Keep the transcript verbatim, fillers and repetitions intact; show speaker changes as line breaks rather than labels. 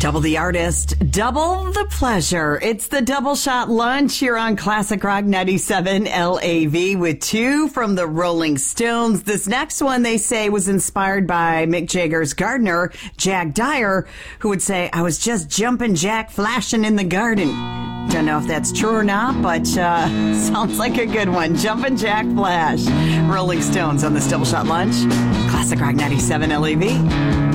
Double the artist, double the pleasure. It's the Double Shot Lunch here on Classic Rock ninety-seven L A V with two from the Rolling Stones. This next one, they say, was inspired by Mick Jagger's gardener, Jack Dyer, who would say, "I was just jumping jack flashing in the garden." Don't know if that's true or not, but uh, sounds like a good one. Jumpin' Jack Flash. Rolling Stones on this Double Shot Lunch. Classic Rock ninety-seven L A V.